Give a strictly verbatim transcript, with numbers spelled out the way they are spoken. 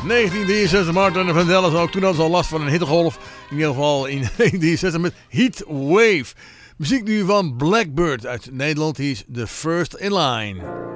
negentien drieënzestig, Martin Vandellis. Ook toen hadden ze al last van een hittegolf. In ieder geval in negentien drieënzestig met Heat Wave. Muziek nu van Blackbird uit Nederland. Hij is The First in Line.